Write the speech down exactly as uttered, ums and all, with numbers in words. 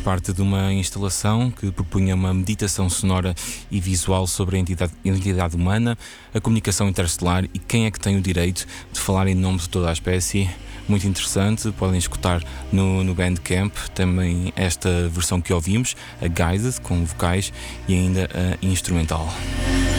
parte de uma instalação que propunha uma meditação sonora e visual sobre a entidade, a identidade humana, a comunicação interestelar e quem é que tem o direito de falar em nome de toda a espécie. Muito interessante, podem escutar no, no Bandcamp também esta versão que ouvimos, a Guided, com vocais e ainda a instrumental.